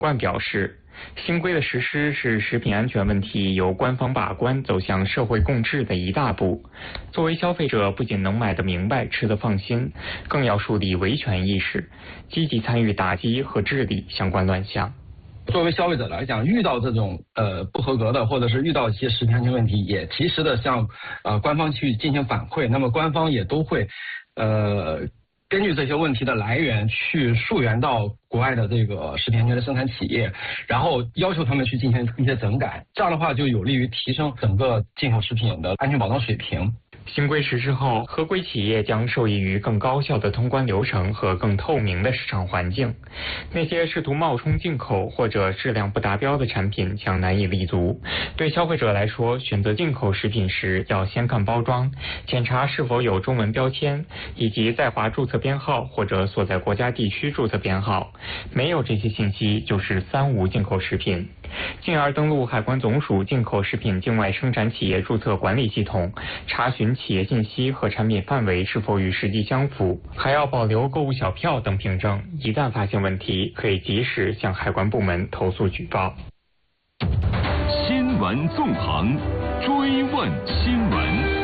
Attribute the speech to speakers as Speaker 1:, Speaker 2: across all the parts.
Speaker 1: 冠表示，新规的实施是食品安全问题由官方把关走向社会共治的一大步。作为消费者，不仅能买得明白、吃得放心，更要树立维权意识，积极参与打击和治理相关乱象。
Speaker 2: 作为消费者来讲，遇到这种不合格的，或者是遇到一些食品安全问题，也及时的向官方去进行反馈。那么官方也都会根据这些问题的来源去溯源到国外的这个食品安全的生产企业，然后要求他们去进行一些整改。这样的话就有利于提升整个进口食品的安全保障水平。
Speaker 1: 新规实施后，合规企业将受益于更高效的通关流程和更透明的市场环境。那些试图冒充进口或者质量不达标的产品将难以立足。对消费者来说，选择进口食品时要先看包装，检查是否有中文标签以及在华注册编号或者所在国家地区注册编号。没有这些信息就是三无进口食品。进而登录海关总署进口食品境外生产企业注册管理系统，查询企业信息和产品范围是否与实际相符，还要保留购物小票等凭证。一旦发现问题，可以及时向海关部门投诉举报。
Speaker 3: 新闻纵横，追问新闻。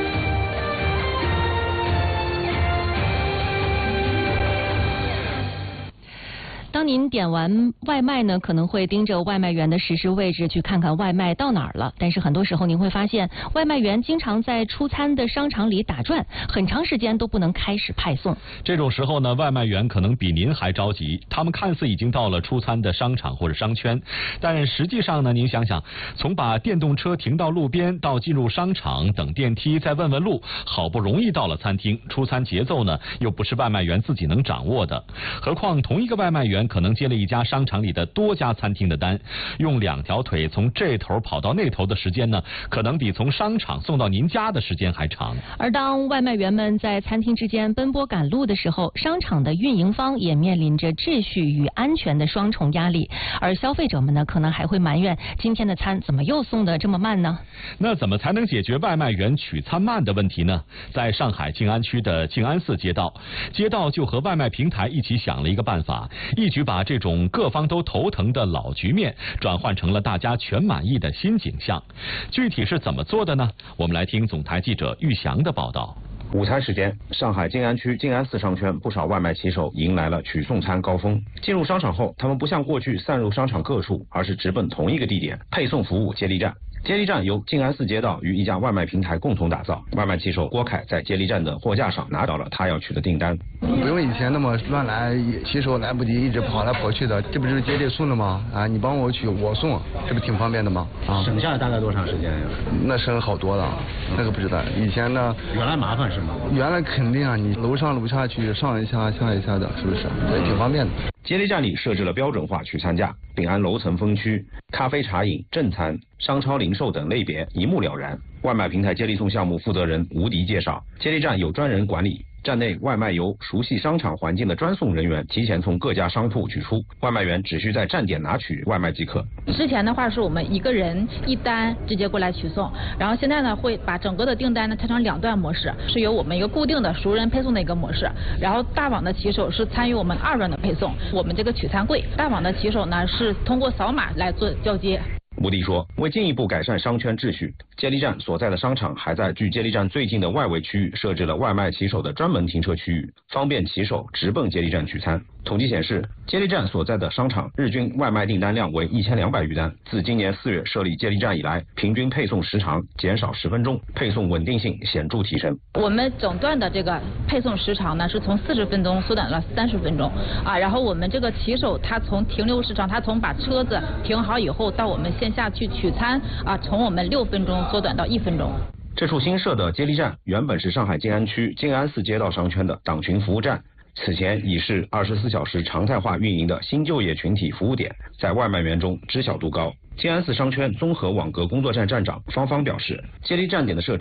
Speaker 4: 当您点完外卖呢，可能会盯着外卖员的实时位置去看看外卖到哪儿了。但是很多时候您会发现，外卖员经常在出餐的商场里打转，很长时间都不能开始派送。
Speaker 5: 这种时候呢，外卖员可能比您还着急。他们看似已经到了出餐的商场或者商圈，但实际上呢，您想想，从把电动车停到路边到进入商场等电梯，再问问路，好不容易到了餐厅，出餐节奏呢又不是外卖员自己能掌握的。何况同一个外卖员可能接了一家商场里的多家餐厅的单，用2条腿从这头跑到那头的时间呢，可能比从商场送到您家的时间还长。
Speaker 4: 而当外卖员们在餐厅之间奔波赶路的时候，商场的运营方也面临着秩序与安全的双重压力，而消费者们呢，可能还会埋怨今天的餐怎么又送得这么慢呢？
Speaker 5: 那怎么才能解决外卖员取餐慢的问题呢？在上海静安区的静安寺街道就和外卖平台一起想了一个办法，一举把这种各方都头疼的老局面转换成了大家全满意的新景象。具体是怎么做的呢？我们来听总台记者玉祥的报道。
Speaker 6: 午餐时间，上海静安区静安寺商圈不少外卖骑手迎来了取送餐高峰。进入商场后，他们不像过去散入商场各处，而是直奔同一个地点——配送服务接力站。接力站由静安寺街道与一家外卖平台共同打造。外卖骑手郭凯在接力站的货架上拿到了他要取的订单。
Speaker 7: 不用以前那么乱来，骑手来不及一直跑来跑去的，这不是接力送的吗？啊，你帮我取，我送，这不挺方便的吗？啊，
Speaker 6: 省下来大概多长时间呀？
Speaker 7: 那省好多了，那个不知道。以前呢，
Speaker 6: 原来麻烦是吗？
Speaker 7: 原来肯定啊，你楼上楼下去上一下下一下的，是不是？也挺方便的。
Speaker 6: 接力站里设置了标准化取餐架，并按楼层分区，咖啡茶饮、正餐、商超零售等类别一目了然。外卖平台接力送项目负责人吴迪介绍，接力站有专人管理，站内外卖由熟悉商场环境的专送人员提前从各家商铺取出，外卖员只需在站点拿取外卖即可。
Speaker 8: 之前的话是我们一个人一单直接过来取送，然后现在呢会把整个的订单呢拆成2段模式，是由我们一个固定的熟人配送的一个模式，然后大网的骑手是参与我们2段的配送。我们这个取餐柜，大网的骑手呢是通过扫码来做交接。
Speaker 6: 吴迪说，为进一步改善商圈秩序，接力站所在的商场还在距接力站最近的外围区域设置了外卖骑手的专门停车区域，方便骑手直奔接力站取餐。统计显示，接力站所在的商场日均外卖订单量为1200余单。自今年4月设立接力站以来，平均配送时长减少10分钟，配送稳定性显著提升。
Speaker 8: 我们整段的这个配送时长呢是从40分钟缩短了30分钟啊，然后我们这个骑手他从停留时长，他从把车子停好以后到我们线下去取餐啊，从我们6分钟缩短到1分钟。
Speaker 6: 这处新设的接力站原本是上海静安区静安寺街道商圈的党群服务站，此前已是24小时常态化运营的新就业群体服务点，在外卖员中知晓度高。静安寺商圈综合网格工作站站长方方表示，接力站点的设置